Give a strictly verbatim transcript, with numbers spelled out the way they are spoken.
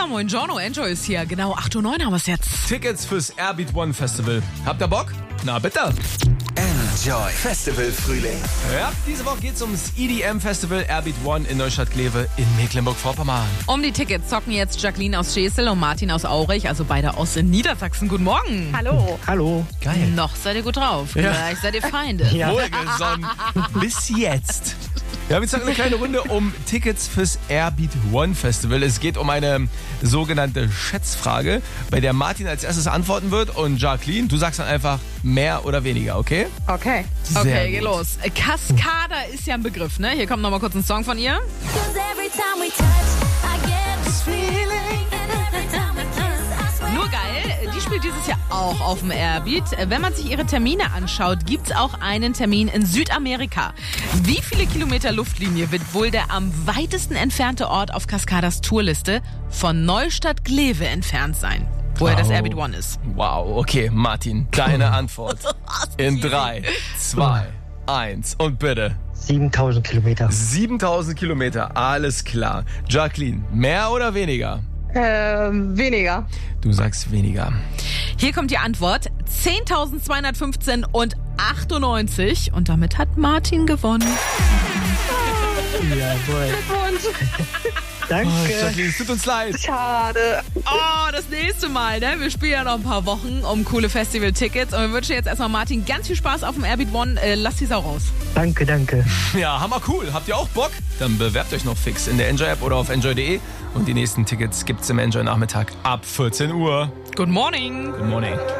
moin Giorno, Enjoy ist hier. Genau, acht Uhr neun haben wir es jetzt. Tickets fürs Airbeat One Festival. Habt ihr Bock? Na bitte. Enjoy Festival Frühling. Ja, diese Woche geht's ums E D M Festival Airbeat One in Neustadt-Glewe in Mecklenburg-Vorpommern. Um die Tickets zocken jetzt Jacqueline aus Schesel und Martin aus Aurich, also beide aus Niedersachsen. Guten Morgen. Hallo. Hallo. Geil. Noch seid ihr gut drauf. Ja. Gleich seid ihr Feinde. Ja. Wohlgesonnen. Bis jetzt. Ja, wir zocken eine kleine Runde um Tickets fürs Airbeat One Festival. Es geht um eine sogenannte Schätzfrage, bei der Martin als erstes antworten wird und Jacqueline, du sagst dann einfach mehr oder weniger, okay? Okay. Sehr Okay, geh gut. los. Kaskada ist ja ein Begriff, ne? Hier kommt noch mal kurz ein Song von ihr. Nur geil, die spielt dieses Jahr auch auf dem Airbeat. Wenn man sich ihre Termine anschaut, gibt's auch einen Termin in Südamerika. Wie viele Kilometer Luftlinie wird wohl der am weitesten entfernte Ort auf Kaskadas Tourliste von Neustadt-Glewe entfernt sein? Woher das Oh. Airbeat One ist. Wow, okay, Martin, deine Antwort. In drei, zwei, eins und bitte. siebentausend Kilometer. siebentausend Kilometer, alles klar. Jacqueline, mehr oder weniger? Ähm, weniger. Du sagst weniger. Hier kommt die Antwort. zehntausendzweihundertfünfzehn und achtundneunzig. Und damit hat Martin gewonnen. Jawohl. Und Danke. Jacqueline, es tut uns leid. schade. Oh, das nächste Mal, ne? Wir spielen ja noch ein paar Wochen um coole Festival-Tickets. Und wir wünschen jetzt erstmal Martin ganz viel Spaß auf dem Airbeat One. Äh, lass die Sau raus. Danke, danke. Ja, hammer cool. Habt ihr auch Bock? Dann bewerbt euch noch fix in der Enjoy-App oder auf enjoy punkt de. Und die nächsten Tickets gibt's im Enjoy-Nachmittag ab vierzehn Uhr. Good morning. Good morning.